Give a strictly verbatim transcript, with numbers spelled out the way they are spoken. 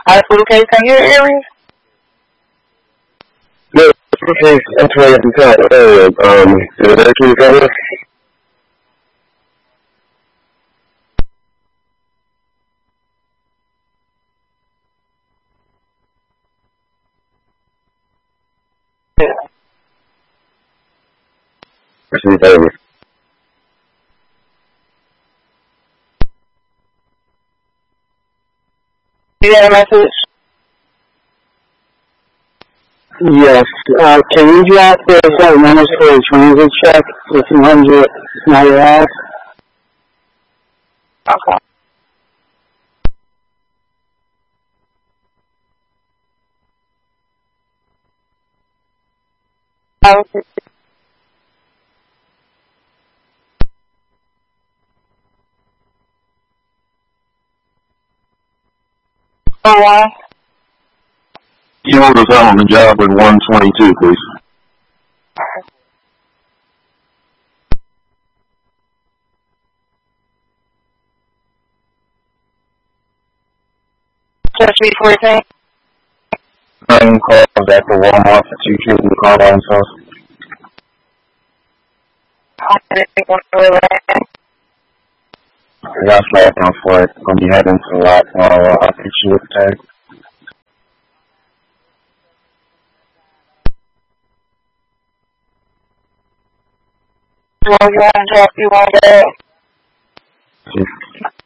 High school case in your area? No, case that's right at the top area. Um, is that true cover? Actually, over. You got a message? Yes. Uh, can you drop the phone numbers for a transit check for two hundred Snyder Ave? Okay. Okay. Oh, why? You hold us out on the job with one twenty-two, please. Just three fourteen. I'm calling back for Walmart for two kids in the car by themselves. I got flat down for it. Gonna be heading to the lot tomorrow. I'll hit you with the tag. Well, you want to drop, you want to